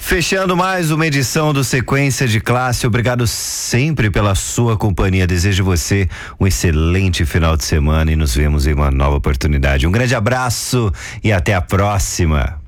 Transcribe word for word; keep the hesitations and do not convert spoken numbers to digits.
Fechando mais uma edição do Sequência de Classe. Obrigado sempre pela sua companhia. Desejo você um excelente final de semana e nos vemos em uma nova oportunidade. Um grande abraço e até a próxima.